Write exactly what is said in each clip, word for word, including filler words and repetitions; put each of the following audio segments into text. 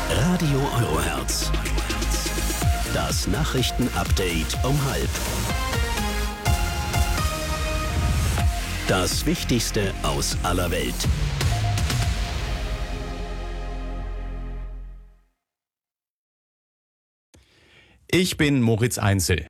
Radio Euroherz. Das Nachrichtenupdate um halb. Das Wichtigste aus aller Welt. Ich bin Moritz Einzel.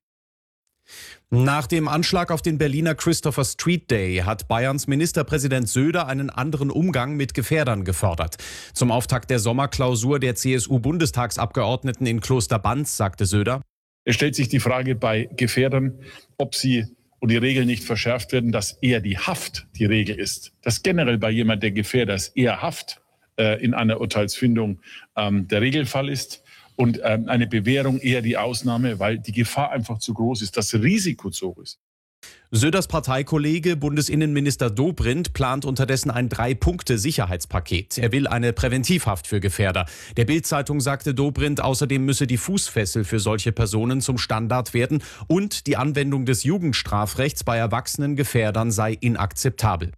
Nach dem Anschlag auf den Berliner Christopher Street Day hat Bayerns Ministerpräsident Söder einen anderen Umgang mit Gefährdern gefordert. Zum Auftakt der Sommerklausur der C S U-Bundestagsabgeordneten in Klosterbanz sagte Söder: Es stellt sich die Frage bei Gefährdern, ob sie und die Regeln nicht verschärft werden, dass eher die Haft die Regel ist. Dass generell bei jemand, der Gefährder ist, eher Haft äh, in einer Urteilsfindung ähm, der Regelfall ist. Und ähm, eine Bewährung eher die Ausnahme, weil die Gefahr einfach zu groß ist, das Risiko zu hoch ist. Söders Parteikollege Bundesinnenminister Dobrindt plant unterdessen ein Drei-Punkte-Sicherheitspaket. Er will eine Präventivhaft für Gefährder. Der Bild-Zeitung sagte Dobrindt, außerdem müsse die Fußfessel für solche Personen zum Standard werden und die Anwendung des Jugendstrafrechts bei erwachsenen Gefährdern sei inakzeptabel.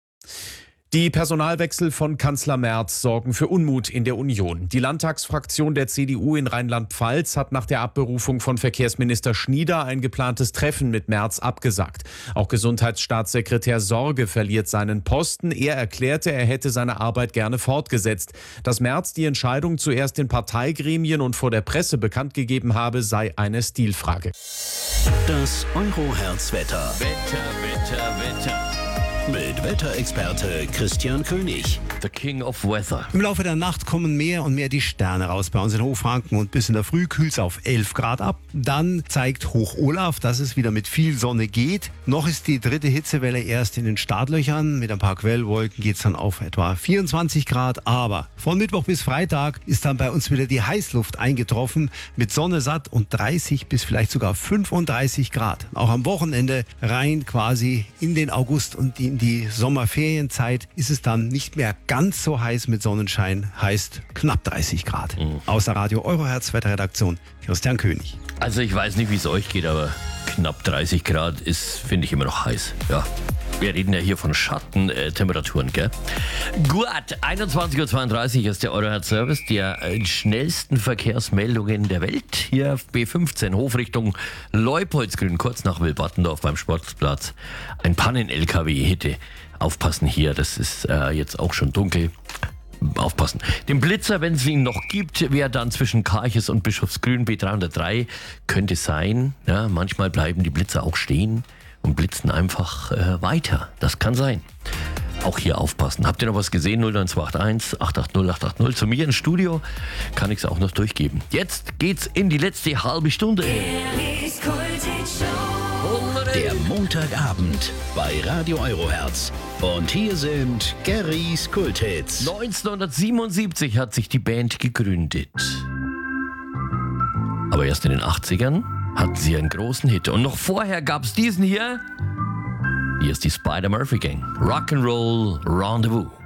Die Personalwechsel von Kanzler Merz sorgen für Unmut in der Union. Die Landtagsfraktion der C D U in Rheinland-Pfalz hat nach der Abberufung von Verkehrsminister Schnieder ein geplantes Treffen mit Merz abgesagt. Auch Gesundheitsstaatssekretär Sorge verliert seinen Posten. Er erklärte, er hätte seine Arbeit gerne fortgesetzt. Dass Merz die Entscheidung zuerst in Parteigremien und vor der Presse bekannt gegeben habe, sei eine Stilfrage. Das Euroherz-Wetter. Wetter, Wetter, Wetter. Mit Wetterexperte Christian König. The King of Weather. Im Laufe der Nacht kommen mehr und mehr die Sterne raus bei uns in Hochfranken und bis in der Früh kühlt es auf elf Grad ab. Dann zeigt Hoch Olaf, dass es wieder mit viel Sonne geht. Noch ist die dritte Hitzewelle erst in den Startlöchern. Mit ein paar Quellwolken geht es dann auf etwa vierundzwanzig Grad. Aber von Mittwoch bis Freitag ist dann bei uns wieder die Heißluft eingetroffen mit Sonne satt und dreißig bis vielleicht sogar fünfunddreißig Grad. Auch am Wochenende rein quasi in den August und in die Sommerferienzeit ist es dann nicht mehr ganz so heiß mit Sonnenschein, heißt knapp dreißig Grad. Mhm. Aus der Radio Euroherz Wetterredaktion, Christian König. Also ich weiß nicht, wie es euch geht, aber knapp dreißig Grad ist, finde ich, immer noch heiß. Ja. Wir reden ja hier von Schattentemperaturen, gell? Gut, einundzwanzig Uhr zweiunddreißig ist der Euroherz-Service, der äh, schnellsten Verkehrsmeldungen der Welt. Hier auf B fünfzehn, Hofrichtung Leupoldsgrün, kurz nach Wilbartendorf beim Sportplatz. Ein Pannen-L K W hätte. Aufpassen hier, das ist äh, jetzt auch schon dunkel. Aufpassen. Den Blitzer, wenn es ihn noch gibt, wäre dann zwischen Karches und Bischofsgrün B dreihundertdrei. Könnte sein. Ja, manchmal bleiben die Blitzer auch stehen und blitzen einfach äh, weiter. Das kann sein. Auch hier aufpassen. Habt ihr noch was gesehen? null neun zwei acht eins acht acht null acht acht null. Zu mir ins Studio kann ich es auch noch durchgeben. Jetzt geht's in die letzte halbe Stunde. Der Montagabend bei Radio Euroherz. Und hier sind Garys Kulthits. neunzehnhundertsiebenundsiebzig hat sich die Band gegründet. Aber erst in den achtzigern hatten sie einen großen Hit. Und noch vorher gab's diesen hier. Hier ist die Spider-Murphy Gang. Rock'n'Roll Rendezvous.